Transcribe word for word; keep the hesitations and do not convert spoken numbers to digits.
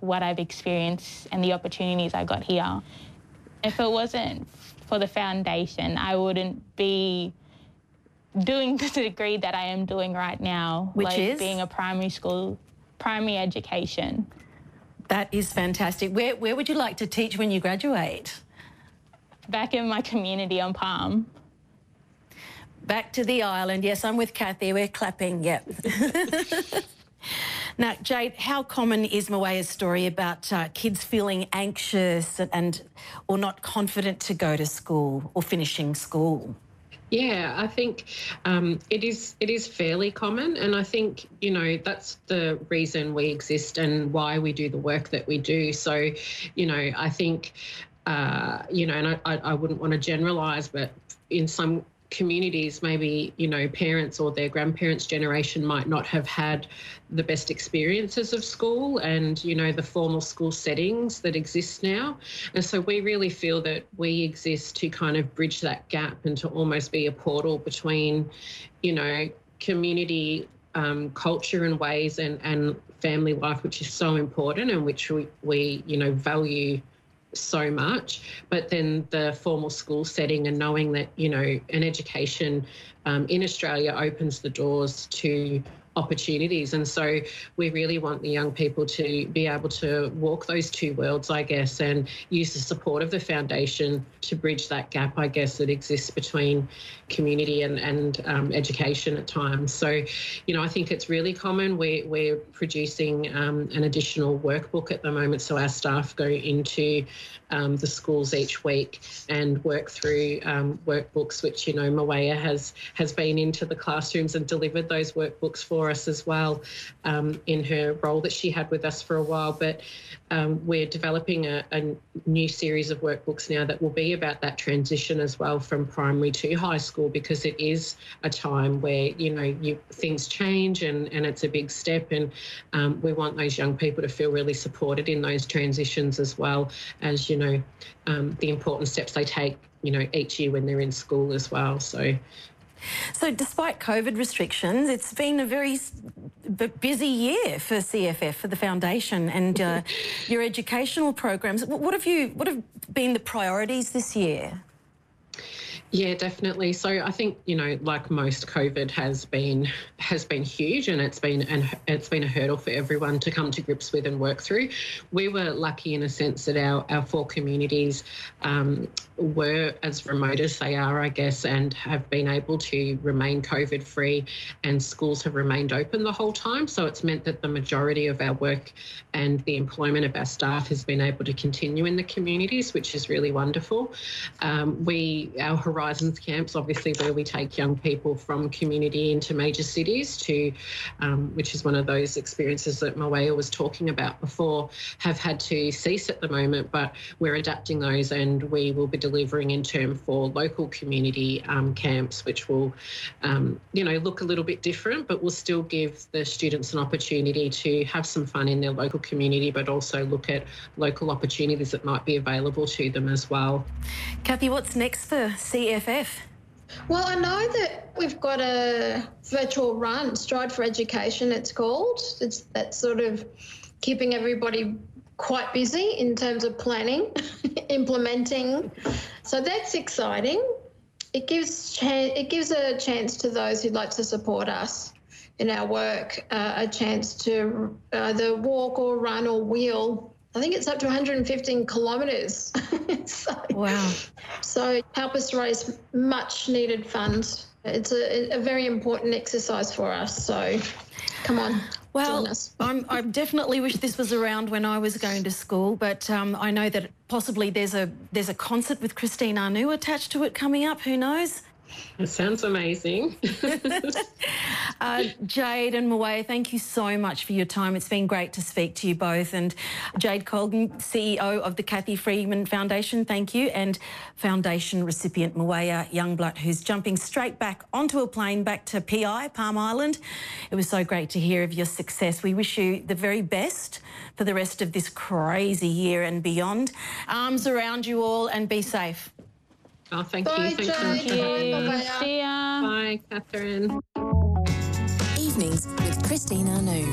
what I've experienced and the opportunities I got here. If it wasn't for the foundation, I wouldn't be doing the degree that I am doing right now. Which like is? being a primary school, primary education. That is fantastic. Where, where would you like to teach when you graduate? Back in my community on Palm. Back to the island. Yes, I'm with Kathy. We're clapping, yep. Now, Jade, how common is Mwaya's story about uh, kids feeling anxious and, and or not confident to go to school or finishing school? Yeah, I think um, it is it is fairly common, and I think, you know, that's the reason we exist and why we do the work that we do. So, you know, I think, uh, you know, and I, I wouldn't want to generalise, but in some communities, maybe, you know, parents or their grandparents' generation might not have had the best experiences of school and, you know, the formal school settings that exist now. And so we really feel that we exist to kind of bridge that gap and to almost be a portal between, you know, community um, culture and ways and, and family life, which is so important and which we, we, you know, value so much, but then the formal school setting and knowing that, you know, an education um, in Australia opens the doors to opportunities. And so we really want the young people to be able to walk those two worlds, I guess, and use the support of the foundation to bridge that gap, I guess, that exists between community and, and um, education at times. So, you know, I think it's really common. We're, we're producing um, an additional workbook at the moment, so our staff go into um, the schools each week and work through um, workbooks, which, you know, Mwaya has, has been into the classrooms and delivered those workbooks for us as well um, in her role that she had with us for a while. But um, we're developing a, a new series of workbooks now that will be about that transition as well from primary to high school, because it is a time where, you know, you, things change and, and it's a big step, and um, we want those young people to feel really supported in those transitions as well as, you know, um, the important steps they take, you know, each year when they're in school as well. So So despite COVID restrictions, it's been a very busy year for C F F, for the foundation and uh, your educational programs. What have you, what have been the priorities this year? Yeah, definitely. So I think, you know, like most, COVID has been has been huge, and it's been and it's been a hurdle for everyone to come to grips with and work through. We were lucky in a sense that our our four communities um, were as remote as they are, I guess, and have been able to remain COVID free, and schools have remained open the whole time. So it's meant that the majority of our work and the employment of our staff has been able to continue in the communities, which is really wonderful. Um, we our Horizons camps, obviously, where we take young people from community into major cities to, um, which is one of those experiences that Mwaya was talking about before, have had to cease at the moment, but we're adapting those, and we will be delivering in term for local community um, camps, which will, um, you know, look a little bit different, but will still give the students an opportunity to have some fun in their local community, but also look at local opportunities that might be available to them as well. Kathy, what's next for C F F? Well, I know that we've got a virtual run, Stride for Education it's called. It's that sort of keeping everybody quite busy in terms of planning, implementing. So that's exciting. It gives chan- it gives a chance to those who'd like to support us in our work, uh, a chance to either walk or run or wheel. I think it's up to one hundred fifteen kilometres. so, wow. So help us raise much needed funds. It's a, a very important exercise for us. So come on, well, join us. I'm, I definitely wish this was around when I was going to school, but um, I know that possibly there's a there's a concert with Christine Anu attached to it coming up. Who knows? It sounds amazing. uh, Jade and Mwaya, thank you so much for your time. It's been great to speak to you both. And Jade Colgan, C E O of the Cathy Freeman Foundation, thank you. And Foundation recipient Mwaya Youngblood, who's jumping straight back onto a plane back to P I, Palm Island. It was so great to hear of your success. We wish you the very best for the rest of this crazy year and beyond. Arms around you all and be safe. Oh, thank Bye, you. Thank Jade. you. Bye, See ya. Bye, Catherine. Evenings with Christine Anu.